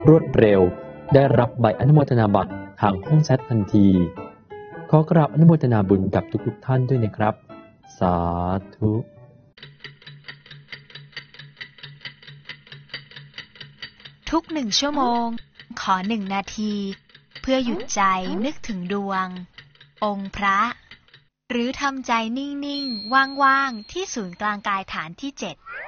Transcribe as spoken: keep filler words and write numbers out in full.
รวดเร็วได้รับใบอนุโมทนาบัตรทางห้องแชททันทีขอกราบอนุโมทนาบุญกับทุกๆท่านด้วยนะครับสาธุทุกหนึ่งชั่วโมงขอหนึ่งนาทีเพื่อหยุดใจนึกถึงดวงองค์พระหรือทำใจนิ่งๆว่างๆที่ศูนย์กลางกายฐานที่เจ็ด